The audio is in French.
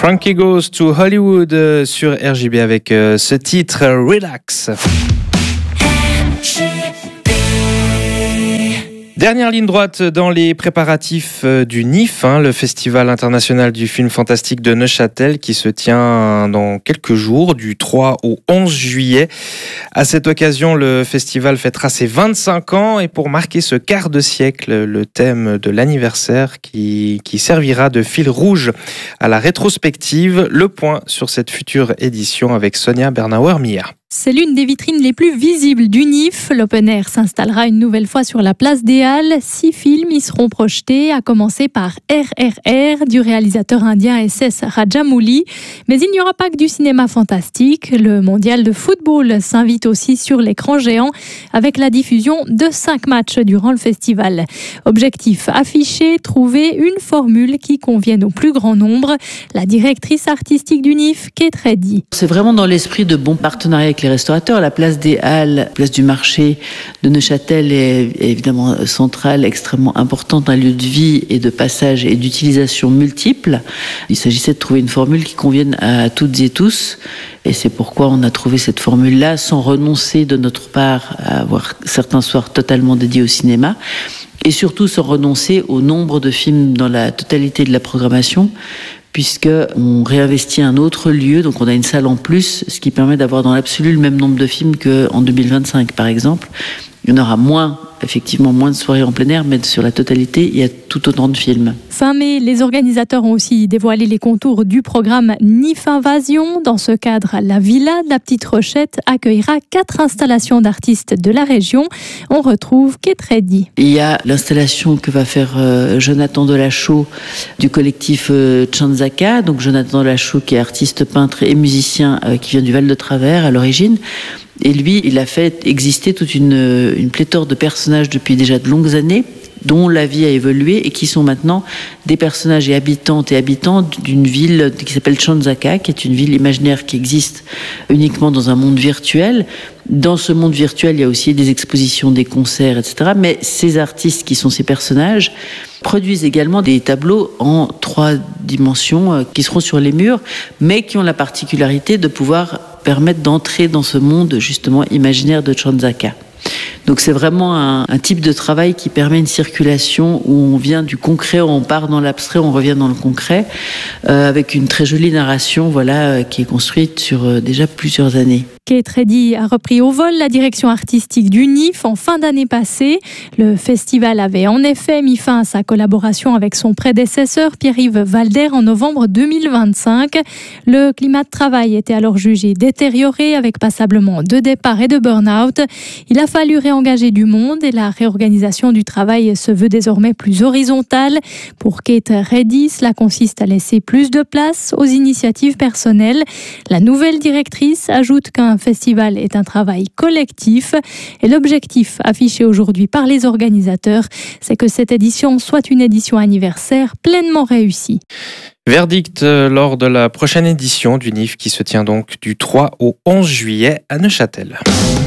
Frankie Goes to Hollywood sur RJB avec ce titre Relax. Dernière ligne droite dans les préparatifs du NIF, le Festival international du film fantastique de Neuchâtel, qui se tient dans quelques jours, du 3 au 11 juillet. À cette occasion, le festival fêtera ses 25 ans et pour marquer ce quart de siècle, le thème de l'anniversaire qui servira de fil rouge à la rétrospective. Le point sur cette future édition avec Sonia Bernauer-Mia. C'est l'une des vitrines les plus visibles du NIF. L'Open Air s'installera une nouvelle fois sur la place des Halles. 6 films y seront projetés, à commencer par RRR du réalisateur indien SS Rajamouli. Mais il n'y aura pas que du cinéma fantastique. Le mondial de football s'invite aussi sur l'écran géant avec la diffusion de 5 matchs durant le festival. Objectif affiché, trouver une formule qui convienne au plus grand nombre. La directrice artistique du NIF, Kate Reddy. C'est vraiment dans l'esprit de bons partenariats avec les restaurateurs. La place des Halles, place du marché de Neuchâtel est évidemment centrale, extrêmement importante, un lieu de vie et de passage et d'utilisation multiples. Il s'agissait de trouver une formule qui convienne à toutes et tous. Et c'est pourquoi on a trouvé cette formule-là, sans renoncer de notre part à avoir certains soirs totalement dédiés au cinéma. Et surtout sans renoncer au nombre de films dans la totalité de la programmation, puisqu'on réinvestit un autre lieu, donc on a une salle en plus, ce qui permet d'avoir dans l'absolu le même nombre de films qu'en 2025 par exemple. Il y en aura effectivement moins de soirées en plein air, mais sur la totalité, il y a tout autant de films. Fin mai, les organisateurs ont aussi dévoilé les contours du programme NIF Invasion. Dans ce cadre, la Villa de la Petite Rochette accueillera 4 installations d'artistes de la région. On retrouve Kate Reddy. Il y a l'installation que va faire Jonathan Delachaux du collectif Chanzaka. Donc Jonathan Delachaux qui est artiste, peintre et musicien qui vient du Val de Travers à l'origine. Et lui, il a fait exister toute une pléthore de personnages depuis déjà de longues années, dont la vie a évolué et qui sont maintenant des personnages et habitantes et habitants d'une ville qui s'appelle Chanzaka, qui est une ville imaginaire qui existe uniquement dans un monde virtuel. Dans ce monde virtuel, il y a aussi des expositions, des concerts, etc. Mais ces artistes qui sont ces personnages produisent également des tableaux en 3 dimensions qui seront sur les murs, mais qui ont la particularité de pouvoir permettre d'entrer dans ce monde justement imaginaire de Chanzaka. Donc c'est vraiment un type de travail qui permet une circulation où on vient du concret, on part dans l'abstrait, on revient dans le concret, avec une très jolie narration qui est construite sur déjà plusieurs années. Kate Reddy a repris au vol la direction artistique du NIF en fin d'année passée. Le festival avait en effet mis fin à sa collaboration avec son prédécesseur Pierre-Yves Valder en novembre 2025. Le climat de travail était alors jugé détérioré avec passablement de départs et de burn-out. Il a fallu réengager du monde et la réorganisation du travail se veut désormais plus horizontale. Pour Kate Reddy, cela consiste à laisser plus de place aux initiatives personnelles. La nouvelle directrice ajoute qu'un festival est un travail collectif et l'objectif affiché aujourd'hui par les organisateurs, c'est que cette édition soit une édition anniversaire pleinement réussie. Verdict lors de la prochaine édition du NIF qui se tient donc du 3 au 11 juillet à Neuchâtel.